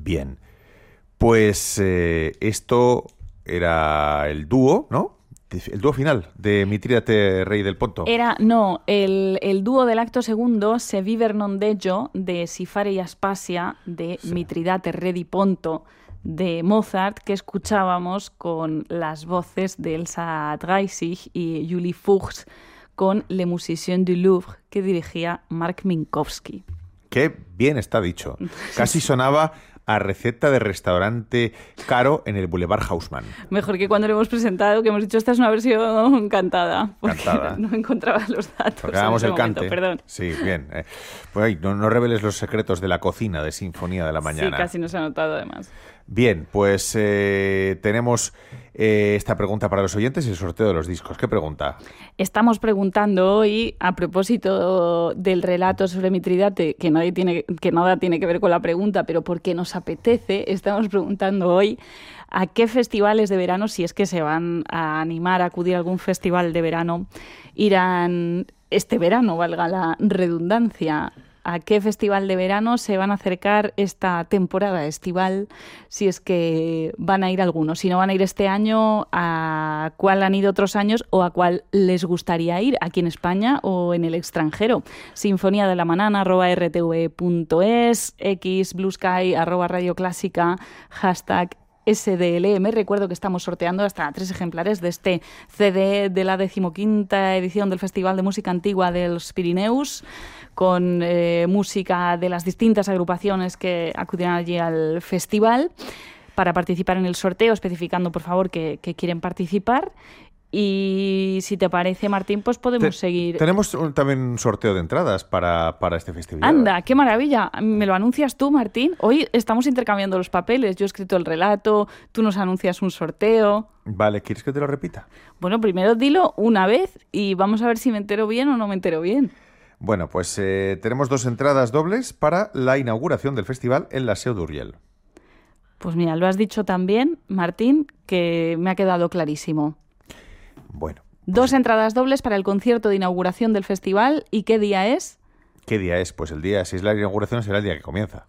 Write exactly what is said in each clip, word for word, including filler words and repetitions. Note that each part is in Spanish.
Bien, pues eh, esto era el dúo, ¿no? El dúo final de Mitrídate, rey del Ponto. Era, no, el, el dúo del acto segundo, Se viver non deggio, de Si fare y Aspasia, de sí. Mitrídate, rey di Ponto, de Mozart, que escuchábamos con las voces de Elsa Dreisig y Julie Fuchs, con Les Musiciens du Louvre, que dirigía Mark Minkowski. Qué bien está dicho. Casi sonaba a receta de restaurante caro en el Boulevard Haussmann. Mejor que cuando lo hemos presentado, que hemos dicho esta es una versión cantada, porque cantada. No encontraba los datos. Porque hagamos el momento, cante. Perdón. Sí, bien. Eh, pues ahí, no, no reveles los secretos de la cocina de Sinfonía de la Mañana. Sí, casi no se ha notado además. Bien, pues eh, tenemos eh, esta pregunta para los oyentes y el sorteo de los discos. ¿Qué pregunta? Estamos preguntando hoy, a propósito del relato sobre Mitrídate, que, nadie tiene, que nada tiene que ver con la pregunta, pero porque nos apetece, estamos preguntando hoy a qué festivales de verano, si es que se van a animar a acudir a algún festival de verano, irán este verano, valga la redundancia. ¿A qué festival de verano se van a acercar esta temporada estival? Si es que van a ir algunos. Si no van a ir este año, ¿a cuál han ido otros años o a cuál les gustaría ir? ¿Aquí en España o en el extranjero? Sinfonía de la Manana, arroba r t v punto es, x, Blue Sky, arroba Radio Clásica, hashtag S D L M. Recuerdo que estamos sorteando hasta tres ejemplares de este C D de la decimoquinta edición del Festival de Música Antigua de los Pirineus, con eh, música de las distintas agrupaciones que acudirán allí al festival. Para participar en el sorteo, especificando por favor que, que quieren participar. Y si te parece, Martín, pues podemos te, seguir. Tenemos un, también un sorteo de entradas para, para este festival. Anda, qué maravilla. ¿Me lo anuncias tú, Martín? Hoy estamos intercambiando los papeles. Yo he escrito el relato, tú nos anuncias un sorteo. Vale, ¿quieres que te lo repita? Bueno, primero dilo una vez y vamos a ver si me entero bien o no me entero bien. Bueno, pues eh, tenemos dos entradas dobles para la inauguración del festival en la Seu d'Urgell. Pues mira, lo has dicho también, Martín, que me ha quedado clarísimo. Bueno. Dos entradas dobles para el concierto de inauguración del festival. ¿Y qué día es? ¿Qué día es? Pues el día, si es la inauguración, será el día que comienza.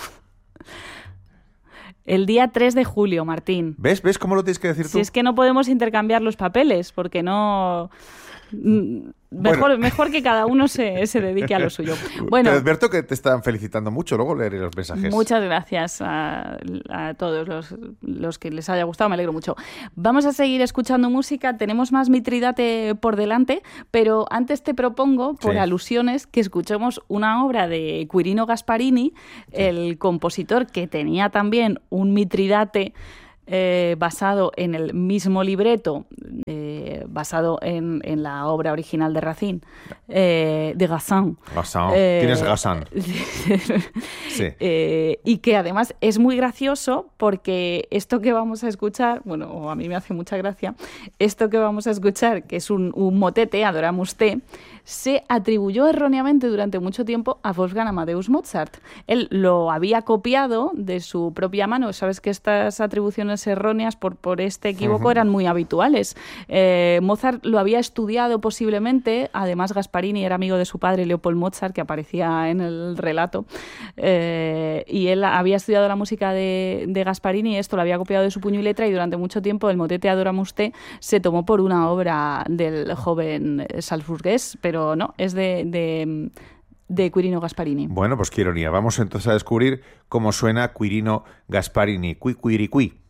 El día tres de julio, Martín. ¿Ves? ¿Ves cómo lo tienes que decir tú? Si es que no podemos intercambiar los papeles, porque no... Mejor, bueno. mejor que cada uno se, se dedique a lo suyo. Bueno, te advierto que te están felicitando mucho, luego leeré los mensajes. Muchas gracias a, a todos los, los que les haya gustado, me alegro mucho. Vamos a seguir escuchando música, tenemos más Mitrídate por delante, pero antes te propongo, por sí. alusiones, que escuchemos una obra de Quirino Gasparini, sí. el compositor que tenía también un Mitrídate Eh, basado en el mismo libreto, eh, basado en, en la obra original de Racine, eh, de Gassin. Gassin. Eh, ¿Quién es Gassin? sí. eh, y que además es muy gracioso porque esto que vamos a escuchar, bueno, o a mí me hace mucha gracia, esto que vamos a escuchar, que es un, un motete, Adoramus te, se atribuyó erróneamente durante mucho tiempo a Wolfgang Amadeus Mozart. Él lo había copiado de su propia mano. Sabes que estas atribuciones erróneas por, por este equívoco uh-huh. eran muy habituales. Eh, Mozart lo había estudiado posiblemente, además Gasparini era amigo de su padre Leopold Mozart, que aparecía en el relato, eh, y él había estudiado la música de, de Gasparini, esto lo había copiado de su puño y letra, y durante mucho tiempo el motete Adoramus te se tomó por una obra del joven salzburgués, pero no, es de... de de Quirino Gasparini. Bueno, pues qué ironía. Vamos entonces a descubrir cómo suena Quirino Gasparini. Cui, cuiri, cui.